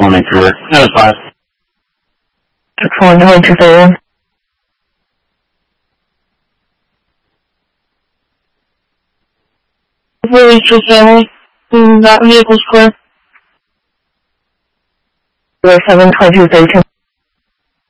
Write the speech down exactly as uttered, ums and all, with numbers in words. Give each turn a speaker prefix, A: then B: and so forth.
A: twenty career. That was five.
B: Excellent, hold your fair.
C: Reach your family. That vehicle's clear.
B: seven twenty-two thirteen.